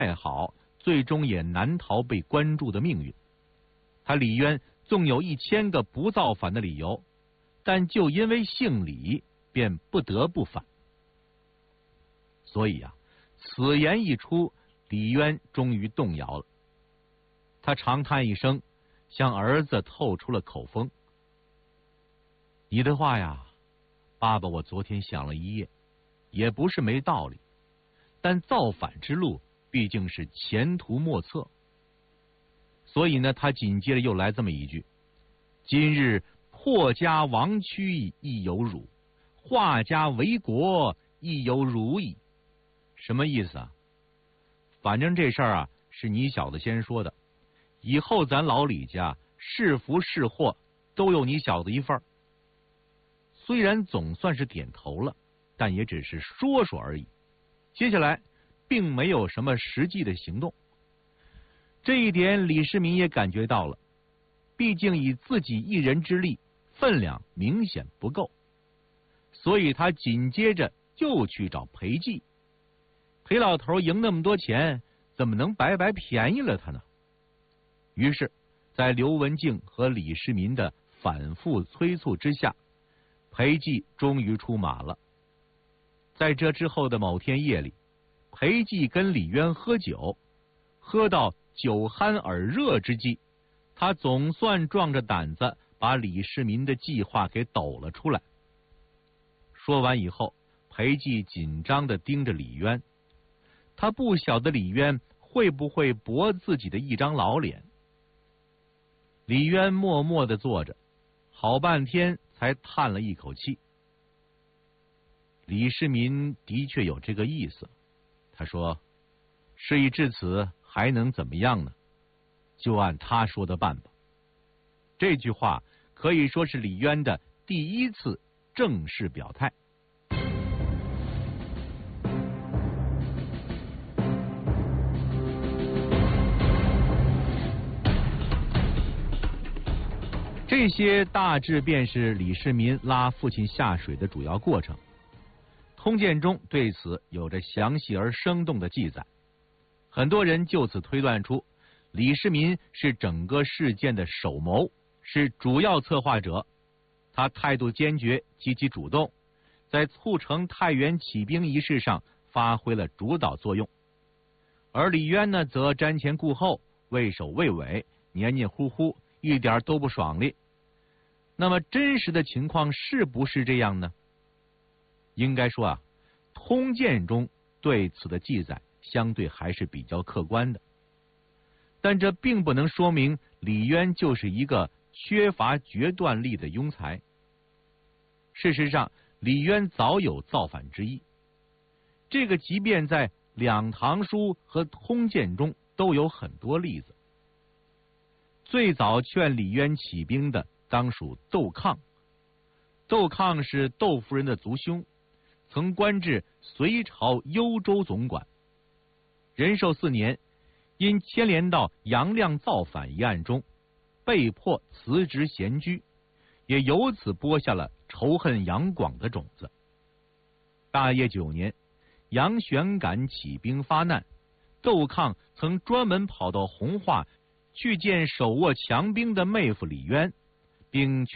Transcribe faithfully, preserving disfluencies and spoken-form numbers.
再好，最终也难逃被关注的命运。他李渊纵有一千个不造反的理由，但就因为姓李，便不得不反。所以啊，此言一出，李渊终于动摇了。他长叹一声，向儿子透出了口风：“你的话呀，爸爸，我昨天想了一夜，也不是没道理。但造反之路毕竟是前途莫测。”所以呢，他紧接着又来这么一句：“今日破家亡躯亦有辱，化家为国亦有辱矣。”什么意思啊？反正这事儿啊，是你小子先说的，以后咱老李家是福是祸都有你小子一份儿。虽然总算是点头了，但也只是说说而已。接下来并没有什么实际的行动。这一点李世民也感觉到了，毕竟以自己一人之力，分量明显不够，所以他紧接着就去找裴寂。裴老头赢那么多钱，怎么能白白便宜了他呢？于是，在刘文静和李世民的反复催促之下，裴寂终于出马了。在这之后的某天夜里，裴寂跟李渊喝酒，喝到酒酣耳热之际，他总算壮着胆子把李世民的计划给抖了出来。说完以后，裴寂紧张地盯着李渊，他不晓得李渊会不会驳自己的一张老脸。李渊默默地坐着，好半天才叹了一口气。李世民的确有这个意思，他说：“事已至此，还能怎么样呢？就按他说的办吧。”这句话可以说是李渊的第一次正式表态。这些大致便是李世民拉父亲下水的主要过程。通鉴中对此有着详细而生动的记载，很多人就此推断出李世民是整个事件的首谋，是主要策划者。他态度坚决，积极主动，在促成太原起兵仪式上发挥了主导作用。而李渊呢，则瞻前顾后，畏首畏尾，黏黏糊糊，一点都不爽利。那么真实的情况是不是这样呢？应该说啊，通鉴中对此的记载相对还是比较客观的，但这并不能说明李渊就是一个缺乏决断力的庸才。事实上，李渊早有造反之意，这个即便在《两唐书》和通鉴中都有很多例子。最早劝李渊起兵的当属窦抗。窦抗是窦夫人的族兄，曾官至隋朝幽州总管。仁寿四年，因牵连到杨亮造反一案中，被迫辞职闲居，也由此播下了仇恨杨广的种子。大业九年，杨玄感起兵发难，窦抗曾专门跑到弘化去见手握强兵的妹夫李渊，并